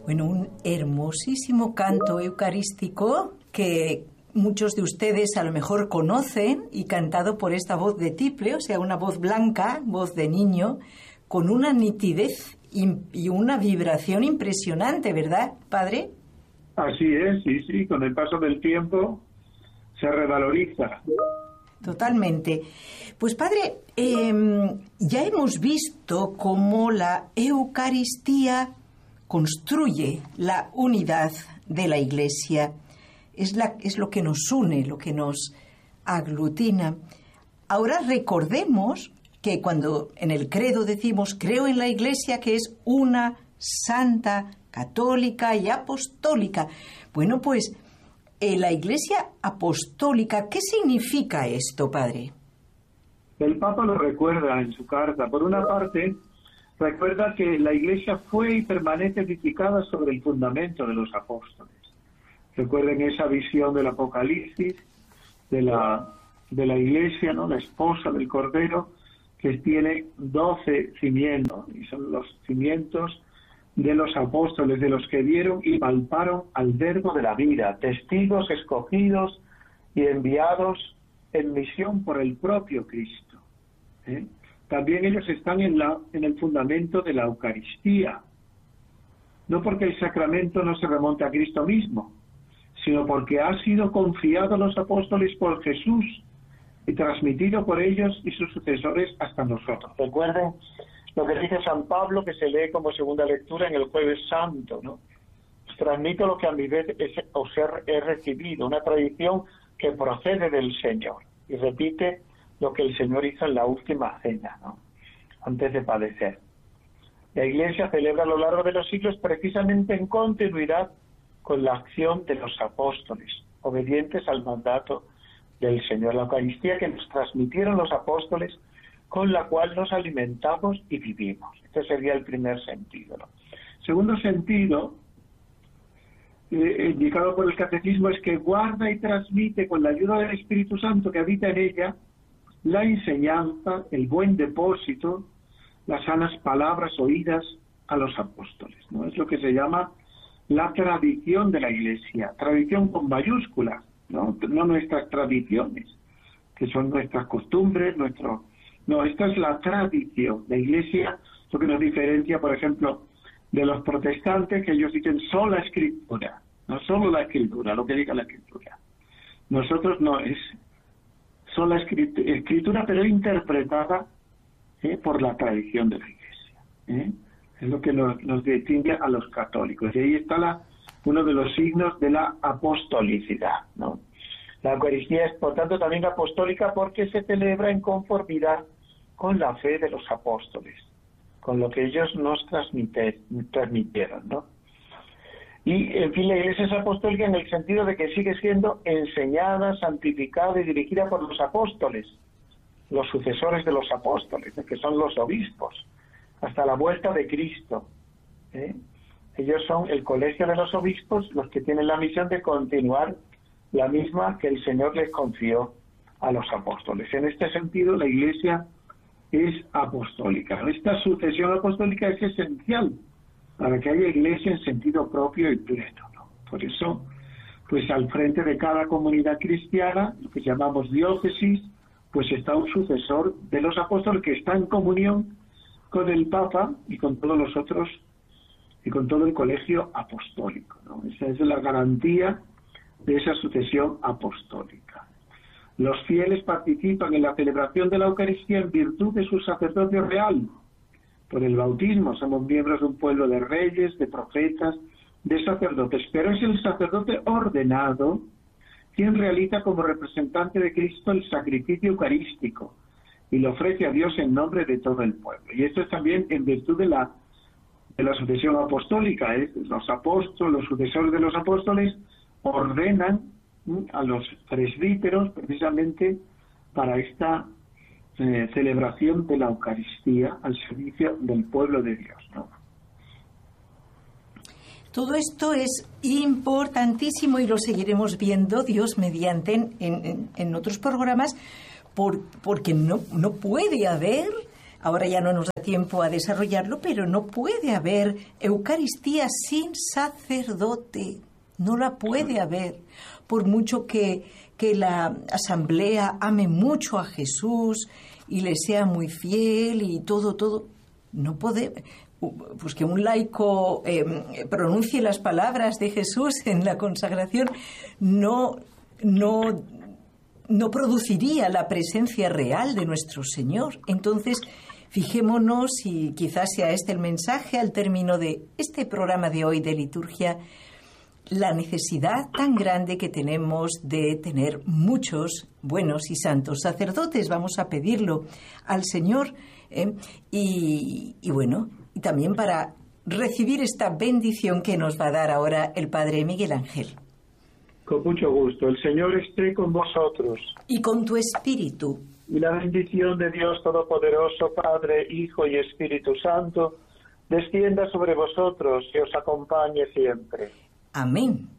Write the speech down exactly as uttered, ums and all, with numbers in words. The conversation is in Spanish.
Bueno, un hermosísimo canto eucarístico que muchos de ustedes a lo mejor conocen y cantado por esta voz de tiple, o sea, una voz blanca, voz de niño, con una nitidez y una vibración impresionante, ¿verdad, padre? Así es, sí, sí, con el paso del tiempo se revaloriza. Totalmente. Pues padre, eh, ya hemos visto cómo la Eucaristía construye la unidad de la Iglesia. Es, la, es lo que nos une, lo que nos aglutina. Ahora recordemos que cuando en el credo decimos creo en la Iglesia que es una, santa, católica y apostólica. Bueno, pues eh, la Iglesia apostólica, ¿qué significa esto, padre? El Papa lo recuerda en su carta. Por una parte, recuerda que la Iglesia fue y permanece edificada sobre el fundamento de los apóstoles. Recuerden esa visión del Apocalipsis, de la, de la Iglesia, ¿no? La esposa del Cordero, que tiene doce cimientos, y son los cimientos de los apóstoles, de los que vieron y palparon al verbo de la vida, testigos escogidos y enviados en misión por el propio Cristo. ¿eh? También ellos están en, la, en el fundamento de la Eucaristía, no porque el sacramento no se remonte a Cristo mismo, sino porque ha sido confiado a los apóstoles por Jesús y transmitido por ellos y sus sucesores hasta nosotros. Recuerden lo que dice San Pablo, que se lee como segunda lectura en el Jueves Santo, ¿no? Os transmito lo que a mi vez os he recibido, una tradición que procede del Señor, y repite lo que el Señor hizo en la última cena, ¿no? Antes de padecer. La Iglesia celebra a lo largo de los siglos precisamente en continuidad con la acción de los apóstoles, obedientes al mandato del Señor, la Eucaristía que nos transmitieron los apóstoles, con la cual nos alimentamos y vivimos. Este sería el primer sentido, ¿no? Segundo sentido, eh, indicado por el Catecismo, es que guarda y transmite con la ayuda del Espíritu Santo que habita en ella la enseñanza, el buen depósito, las sanas palabras oídas a los apóstoles, ¿no? Es lo que se llama la tradición de la Iglesia, tradición con mayúsculas, no, no nuestras tradiciones, que son nuestras costumbres, nuestro... No, esta es la tradición. La Iglesia, lo que nos diferencia, por ejemplo, de los protestantes, que ellos dicen sola Escritura, no solo la Escritura, lo que diga la Escritura. Nosotros no, es sola Escritura, pero interpretada ¿eh? por la tradición de la Iglesia. ¿eh? Es lo que nos, nos distingue a los católicos. Y ahí está la, uno de los signos de la apostolicidad, ¿no? La Eucaristía es, por tanto, también apostólica porque se celebra en conformidad con la fe de los apóstoles, con lo que ellos nos transmitieron, ¿no? Y, en fin, la Iglesia es apostólica en el sentido de que sigue siendo enseñada, santificada y dirigida por los apóstoles, los sucesores de los apóstoles, que son los obispos, hasta la vuelta de Cristo. ¿eh? Ellos son el colegio de los obispos, los que tienen la misión de continuar la misma que el Señor les confió a los apóstoles. En este sentido, la Iglesia es apostólica. Esta sucesión apostólica es esencial para que haya Iglesia en sentido propio y pleno, ¿no? Por eso, pues al frente de cada comunidad cristiana, lo que llamamos diócesis, pues está un sucesor de los apóstoles que está en comunión con el Papa y con todos los otros, y con todo el colegio apostólico, ¿no? Esa es la garantía de esa sucesión apostólica. Los fieles participan en la celebración de la Eucaristía en virtud de su sacerdocio real. Por el bautismo somos miembros de un pueblo de reyes, de profetas, de sacerdotes, pero es el sacerdote ordenado quien realiza como representante de Cristo el sacrificio eucarístico y lo ofrece a Dios en nombre de todo el pueblo. Y esto es también en virtud de la, de la sucesión apostólica. ¿eh? Los apóstoles, los sucesores de los apóstoles ordenan ¿sí? a los presbíteros precisamente para esta eh, celebración de la Eucaristía al servicio del pueblo de Dios, ¿no? Todo esto es importantísimo y lo seguiremos viendo, Dios mediante, en, en, en otros programas, por, porque no, no puede haber ahora ya no nos da tiempo a desarrollarlo, pero no puede haber Eucaristía sin sacerdote. No la puede haber. Por mucho que, que la asamblea ame mucho a Jesús y le sea muy fiel y todo, todo, no puede... Pues que un laico eh, pronuncie las palabras de Jesús en la consagración no, no, no produciría la presencia real de nuestro Señor. Entonces, fijémonos, y quizás sea este el mensaje al término de este programa de hoy de liturgia, la necesidad tan grande que tenemos de tener muchos buenos y santos sacerdotes. Vamos a pedirlo al Señor eh, y, y bueno, y también para recibir esta bendición que nos va a dar ahora el Padre Miguel Ángel. Con mucho gusto. El Señor esté con vosotros. Y con tu espíritu. Y la bendición de Dios Todopoderoso, Padre, Hijo y Espíritu Santo, descienda sobre vosotros y os acompañe siempre. Amén.